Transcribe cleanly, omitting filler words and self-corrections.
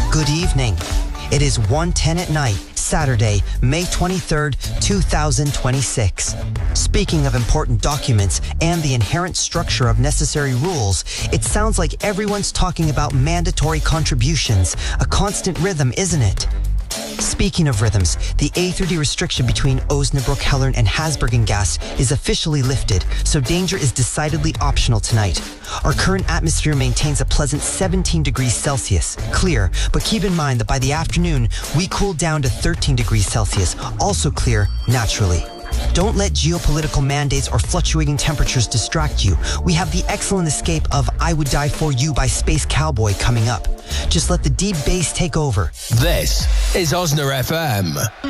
Good evening. It is 1:10 at night, Saturday, May 23rd, 2026. Speaking of important documents and the inherent structure of necessary rules, it sounds like everyone's talking about mandatory contributions, a constant rhythm, isn't it? Speaking of rhythms, the A30 restriction between Osnabrück, Hellern and Hasbergen-Gast is officially lifted, so danger is decidedly optional tonight. Our current atmosphere maintains a pleasant 17 degrees Celsius, clear, but keep in mind that by the afternoon, we cool down to 13 degrees Celsius, also clear naturally. Don't let geopolitical mandates or fluctuating temperatures distract you. We have the excellent escape of I Would Die For You by Space Cowboy coming up. Just let the deep bass take over. This is Osna FM.